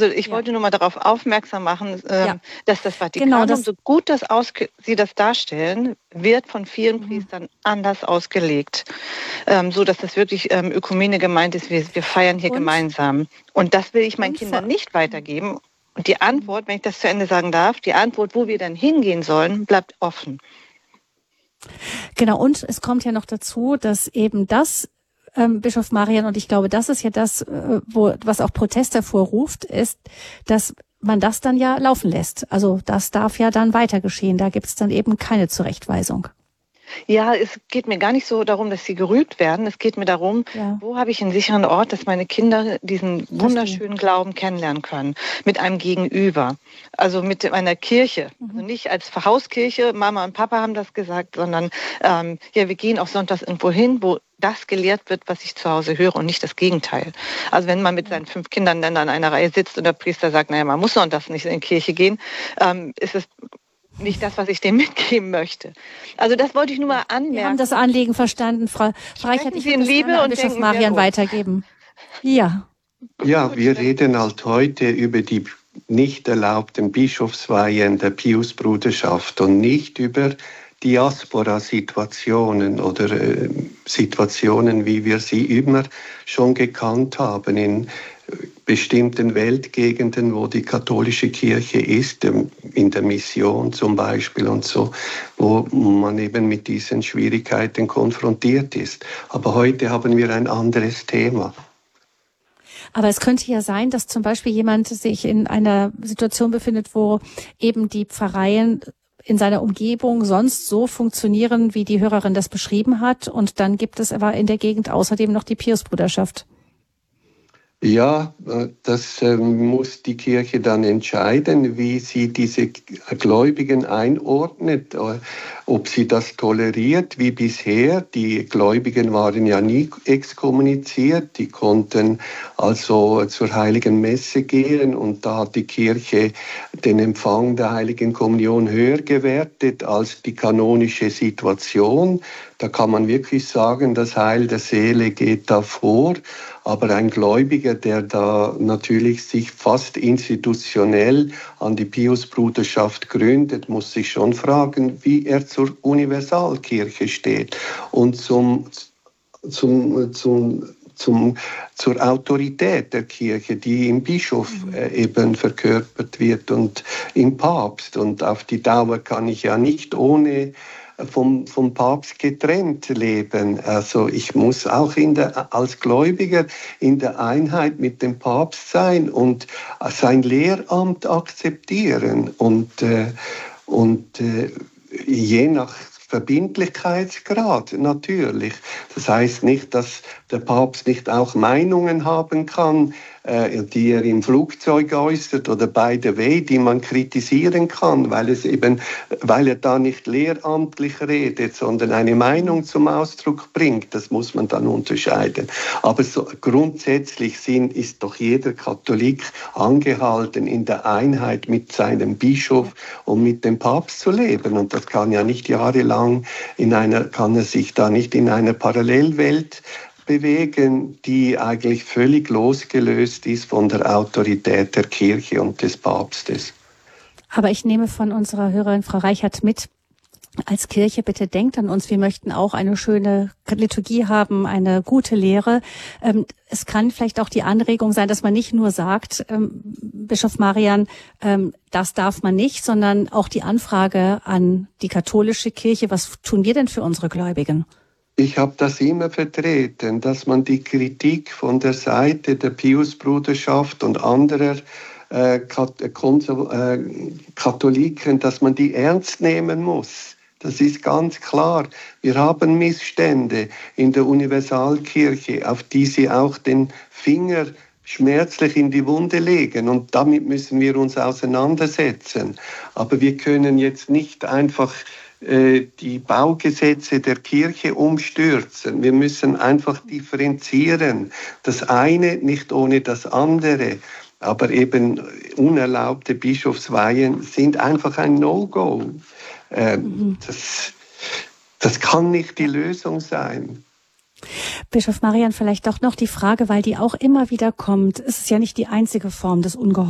Also ich wollte nur mal darauf aufmerksam machen, dass das Vatikanum, Genau, so gut sie das darstellen, wird von vielen Priestern anders ausgelegt, so dass das wirklich Ökumene gemeint ist. Wir feiern hier gemeinsam. Und das will ich meinen Kindern nicht weitergeben. Und die Antwort, wenn ich das zu Ende sagen darf, die Antwort, wo wir dann hingehen sollen, bleibt offen. Genau, und es kommt ja noch dazu, dass eben das Bischof Marian, und ich glaube, das ist ja das, was auch Protest hervorruft, ist, dass man das dann ja laufen lässt. Also das darf ja dann weiter geschehen. Da gibt es dann eben keine Zurechtweisung. Ja, es geht mir gar nicht so darum, dass sie gerügt werden. Es geht mir darum, wo habe ich einen sicheren Ort, dass meine Kinder diesen wunderschönen Glauben kennenlernen können. Mit einem Gegenüber. Also mit einer Kirche. Also nicht als Hauskirche, Mama und Papa haben das gesagt, sondern wir gehen auch sonntags irgendwo hin, wo das gelehrt wird, was ich zu Hause höre und nicht das Gegenteil. Also wenn man mit seinen 5 Kindern dann an einer Reihe sitzt und der Priester sagt, naja, man muss sonntags nicht in die Kirche gehen, ist es nicht das, was ich dem mitgeben möchte. Also das wollte ich nur mal anmerken. Wir haben das Anliegen verstanden, Frau Reichert. Ich würde das an Bischof Marian weitergeben. Ja. Ja, wir reden halt heute über die nicht erlaubten Bischofsweihen der Piusbruderschaft und nicht über Diaspora-Situationen oder Situationen, wie wir sie immer schon gekannt haben in bestimmten Weltgegenden, wo die katholische Kirche ist, in der Mission zum Beispiel und so, wo man eben mit diesen Schwierigkeiten konfrontiert ist. Aber heute haben wir ein anderes Thema. Aber es könnte ja sein, dass zum Beispiel jemand sich in einer Situation befindet, wo eben die Pfarreien in seiner Umgebung sonst so funktionieren, wie die Hörerin das beschrieben hat. Und dann gibt es aber in der Gegend außerdem noch die Piusbruderschaft. Ja, das muss die Kirche dann entscheiden, wie sie diese Gläubigen einordnet, ob sie das toleriert wie bisher. Die Gläubigen waren ja nie exkommuniziert, die konnten also zur Heiligen Messe gehen und da hat die Kirche den Empfang der Heiligen Kommunion höher gewertet als die kanonische Situation. Da kann man wirklich sagen, das Heil der Seele geht da vor. Aber ein Gläubiger, der da natürlich sich fast institutionell an die Piusbruderschaft gründet, muss sich schon fragen, wie er zur Universalkirche steht und zur Autorität der Kirche, die im Bischof eben verkörpert wird und im Papst. Und auf die Dauer kann ich ja nicht ohne vom Papst getrennt leben. Also ich muss auch als Gläubiger in der Einheit mit dem Papst sein und sein Lehramt akzeptieren. Und je nach Verbindlichkeitsgrad natürlich. Das heißt nicht, dass der Papst nicht auch Meinungen haben kann, die er im Flugzeug äußert oder by the way, die man kritisieren kann, weil er da nicht lehramtlich redet, sondern eine Meinung zum Ausdruck bringt. Das muss man dann unterscheiden. Aber so grundsätzlich ist doch jeder Katholik angehalten, in der Einheit mit seinem Bischof und mit dem Papst zu leben. Und das kann ja nicht jahrelang kann er sich da nicht in einer Parallelwelt bewegen, die eigentlich völlig losgelöst ist von der Autorität der Kirche und des Papstes. Aber ich nehme von unserer Hörerin Frau Reichert mit, als Kirche bitte denkt an uns. Wir möchten auch eine schöne Liturgie haben, eine gute Lehre. Es kann vielleicht auch die Anregung sein, dass man nicht nur sagt, Bischof Marian, das darf man nicht, sondern auch die Anfrage an die katholische Kirche, was tun wir denn für unsere Gläubigen? Ich habe das immer vertreten, dass man die Kritik von der Seite der Piusbruderschaft und anderer Katholiken, dass man die ernst nehmen muss. Das ist ganz klar. Wir haben Missstände in der Universalkirche, auf die sie auch den Finger schmerzlich in die Wunde legen. Und damit müssen wir uns auseinandersetzen. Aber wir können jetzt nicht einfach die Baugesetze der Kirche umstürzen. Wir müssen einfach differenzieren. Das eine nicht ohne das andere. Aber eben unerlaubte Bischofsweihen sind einfach ein No-Go. Das kann nicht die Lösung sein. Bischof Marian, vielleicht doch noch die Frage, weil die auch immer wieder kommt. Es ist ja nicht die einzige Form des Ungehorsams.